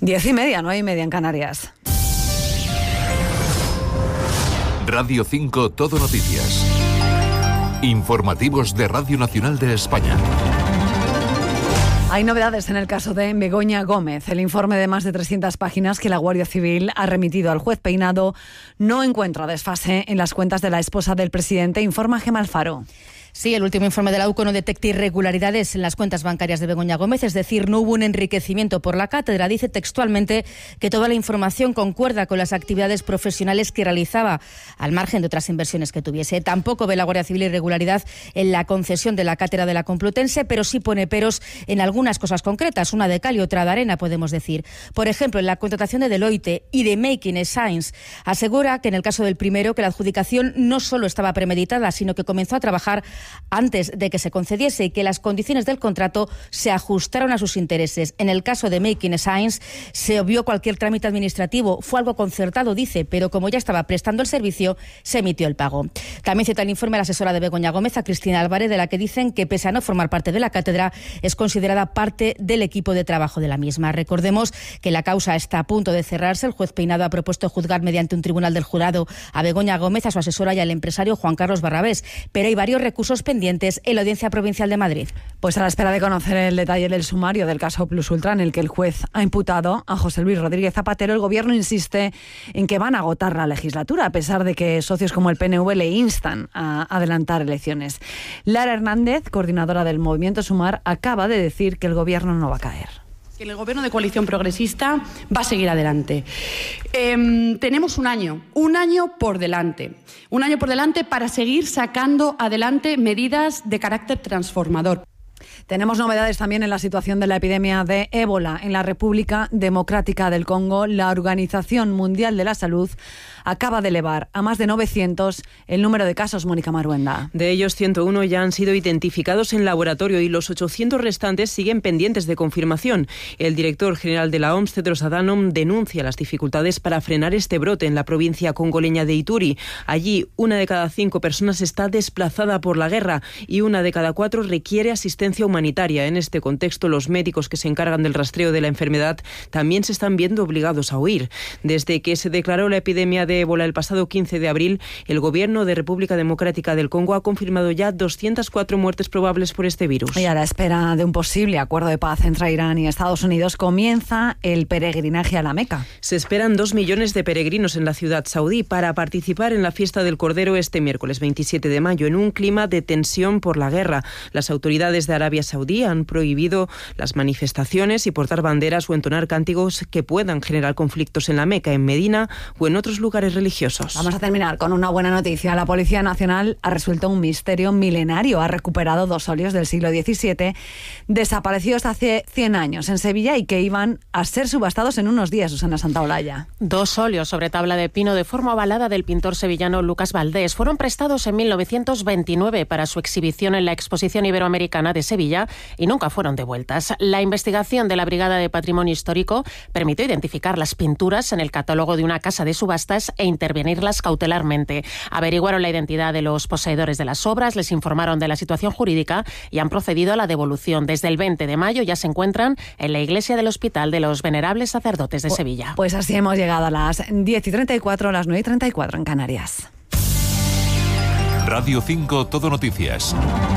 10:30, 9:30 en Canarias. Radio 5 Todo Noticias. Informativos de Radio Nacional de España. Hay novedades en el caso de Begoña Gómez. El informe de más de 300 páginas que la Guardia Civil ha remitido al juez Peinado no encuentra desfase en las cuentas de la esposa del presidente, informa Gemma Alfaro. Sí, el último informe de la UCO no detecta irregularidades en las cuentas bancarias de Begoña Gómez, es decir, no hubo un enriquecimiento por la cátedra. Dice textualmente que toda la información concuerda con las actividades profesionales que realizaba, al margen de otras inversiones que tuviese. Tampoco ve la Guardia Civil irregularidad en la concesión de la cátedra de la Complutense, pero sí pone peros en algunas cosas concretas, una de cal y otra de arena, podemos decir. Por ejemplo, en la contratación de Deloitte y de Making Science, asegura que en el caso del primero, que la adjudicación no solo estaba premeditada, sino que comenzó a trabajar antes de que se concediese y que las condiciones del contrato se ajustaron a sus intereses. En el caso de Making Science se obvió cualquier trámite administrativo, fue algo concertado, dice, pero como ya estaba prestando el servicio, se emitió el pago. También cita el informe la asesora de Begoña Gómez, a Cristina Álvarez, de la que dicen que pese a no formar parte de la cátedra, es considerada parte del equipo de trabajo de la misma. Recordemos que la causa está a punto de cerrarse. El juez Peinado ha propuesto juzgar mediante un tribunal del jurado a Begoña Gómez, a su asesora y al empresario Juan Carlos Barrabés, pero hay varios recursos pendientes en la Audiencia Provincial de Madrid. Pues a la espera de conocer el detalle del sumario del caso Plus Ultra, en el que el juez ha imputado a José Luis Rodríguez Zapatero, el Gobierno insiste en que van a agotar la legislatura, a pesar de que socios como el PNV le instan a adelantar elecciones. Lara Hernández, coordinadora del Movimiento Sumar, acaba de decir que el Gobierno no va a caer. El Gobierno de coalición progresista va a seguir adelante. Tenemos un año por delante. Un año por delante para seguir sacando adelante medidas de carácter transformador. Tenemos novedades también en la situación de la epidemia de ébola en la República Democrática del Congo. La Organización Mundial de la Salud acaba de elevar a más de 900 el número de casos. Mónica Maruenda. De ellos, 101 ya han sido identificados en laboratorio y los 800 restantes siguen pendientes de confirmación. El director general de la OMS, Tedros Adhanom, denuncia las dificultades para frenar este brote en la provincia congoleña de Ituri. Allí, 1 de cada 5 personas está desplazada por la guerra y 1 de cada 4 requiere asistencia humanitaria. En este contexto, los médicos que se encargan del rastreo de la enfermedad también se están viendo obligados a huir. Desde que se declaró la epidemia de ébola el pasado 15 de abril, el Gobierno de República Democrática del Congo ha confirmado ya 204 muertes probables por este virus. Y a la espera de un posible acuerdo de paz entre Irán y Estados Unidos, comienza el peregrinaje a la Meca. Se esperan 2 millones de peregrinos en la ciudad saudí para participar en la fiesta del Cordero este miércoles 27 de mayo, en un clima de tensión por la guerra. Las autoridades de Arabia Saudí han prohibido las manifestaciones y portar banderas o entonar cánticos que puedan generar conflictos en la Meca, en Medina o en otros lugares religiosos. Vamos a terminar con una buena noticia. La Policía Nacional ha resuelto un misterio milenario. Ha recuperado 2 óleos del siglo XVII desaparecidos hace 100 años en Sevilla y que iban a ser subastados en unos días. Susana Santaolalla. 2 óleos sobre tabla de pino de forma ovalada del pintor sevillano Lucas Valdés fueron prestados en 1929 para su exhibición en la Exposición Iberoamericana de Sevilla y nunca fueron devueltas. La investigación de la Brigada de Patrimonio Histórico permitió identificar las pinturas en el catálogo de una casa de subastas e intervenirlas cautelarmente. Averiguaron la identidad de los poseedores de las obras, les informaron de la situación jurídica y han procedido a la devolución. Desde el 20 de mayo ya se encuentran en la iglesia del Hospital de los Venerables Sacerdotes de Sevilla. Pues así hemos llegado a las 10:34, a las 9:34 en Canarias. Radio 5 Todo Noticias.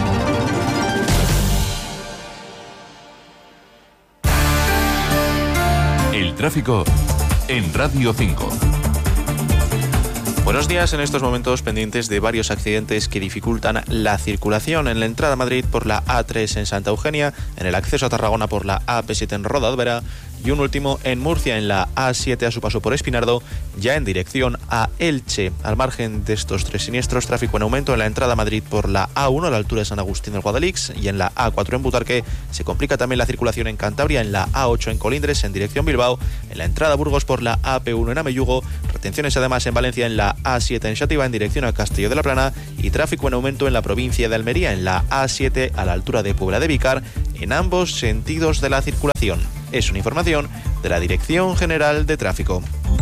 El tráfico en Radio 5. Buenos días, en estos momentos pendientes de varios accidentes que dificultan la circulación en la entrada a Madrid por la A3 en Santa Eugenia, en el acceso a Tarragona por la AP7 en Roda y un último en Murcia en la A7 a su paso por Espinardo, ya en dirección a Elche. Al margen de estos 3 siniestros, tráfico en aumento en la entrada a Madrid por la A1 a la altura de San Agustín del Guadalix y en la A4 en Butarque. Se complica también la circulación en Cantabria en la A8 en Colindres en dirección Bilbao, en la entrada a Burgos por la AP1 en Amellugo, retenciones además en Valencia en la A7 en Xàtiva en dirección a Castelló de la Plana y tráfico en aumento en la provincia de Almería en la A7 a la altura de Puebla de Vicar en ambos sentidos de la circulación. Es una información de la Dirección General de Tráfico.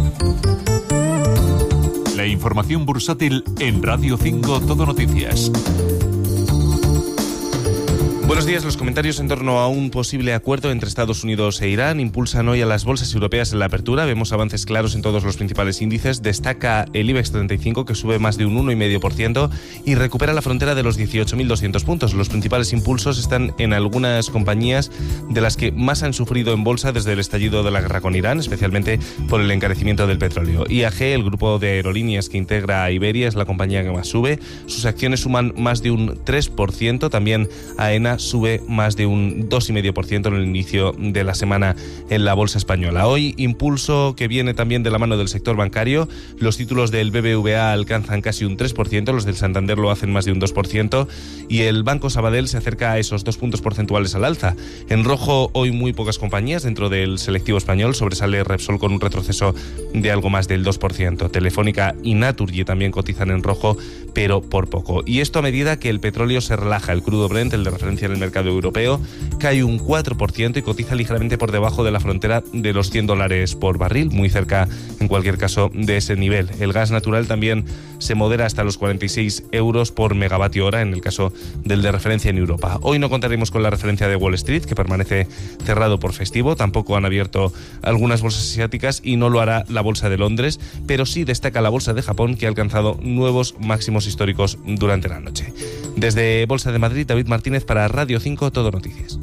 La información bursátil en Radio 5 Todo Noticias. Buenos días. Los comentarios en torno a un posible acuerdo entre Estados Unidos e Irán impulsan hoy a las bolsas europeas en la apertura. Vemos avances claros en todos los principales índices. Destaca el IBEX 35, que sube más de un 1,5% y recupera la frontera de los 18.200 puntos. Los principales impulsos están en algunas compañías de las que más han sufrido en bolsa desde el estallido de la guerra con Irán, especialmente por el encarecimiento del petróleo. IAG, el grupo de aerolíneas que integra a Iberia, es la compañía que más sube. Sus acciones suman más de un 3%. También AENA sube más de un 2,5% en el inicio de la semana en la bolsa española. Hoy, impulso que viene también de la mano del sector bancario. Los títulos del BBVA alcanzan casi un 3%, los del Santander lo hacen más de un 2%, y el Banco Sabadell se acerca a esos 2 puntos porcentuales al alza. En rojo, hoy muy pocas compañías dentro del selectivo español. Sobresale Repsol con un retroceso de algo más del 2%. Telefónica y Naturgy también cotizan en rojo, pero por poco. Y esto a medida que el petróleo se relaja. El crudo Brent, el de referencia en el mercado europeo, cae un 4% y cotiza ligeramente por debajo de la frontera de los $100 por barril, muy cerca en cualquier caso de ese nivel. El gas natural también se modera hasta los 46 euros por megavatio hora en el caso del de referencia en Europa. Hoy no contaremos con la referencia de Wall Street, que permanece cerrado por festivo. Tampoco han abierto algunas bolsas asiáticas y no lo hará la bolsa de Londres, pero sí destaca la bolsa de Japón, que ha alcanzado nuevos máximos históricos durante la noche. Desde Bolsa de Madrid, David Martínez para Radio 5 Todo Noticias.